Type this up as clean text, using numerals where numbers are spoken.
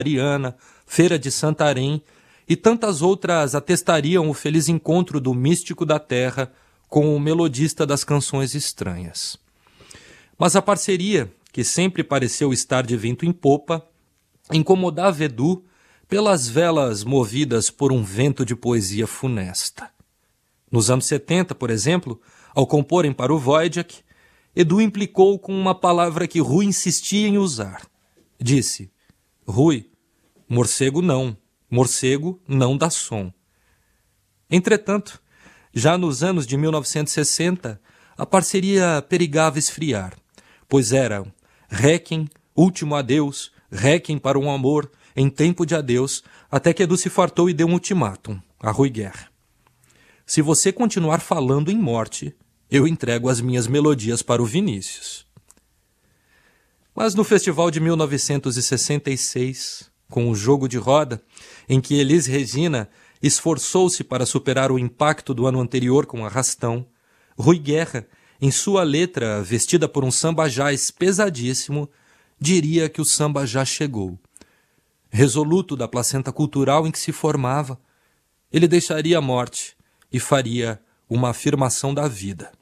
Mariana, Feira de Santarém e tantas outras atestariam o feliz encontro do místico da terra com o melodista das canções estranhas. Mas a parceria, que sempre pareceu estar de vento em popa, incomodava Edu pelas velas movidas por um vento de poesia funesta. Nos anos 70, por exemplo, ao comporem para o Wojciech, Edu implicou com uma palavra que Rui insistia em usar. Disse: Rui, morcego não dá som. Entretanto, já nos anos de 1960, a parceria perigava esfriar, pois eram Requiem, Último Adeus, Requiem para um Amor, em tempo de adeus, até que Edu se fartou e deu um ultimátum a Rui Guerra. Se você continuar falando em morte, eu entrego as minhas melodias para o Vinícius. Mas no festival de 1966, com o Jogo de Roda, em que Elis Regina esforçou-se para superar o impacto do ano anterior com Arrastão, Rui Guerra, em sua letra vestida por um samba jazz pesadíssimo, diria que o samba já chegou. Resoluto da placenta cultural em que se formava, ele deixaria a morte e faria uma afirmação da vida.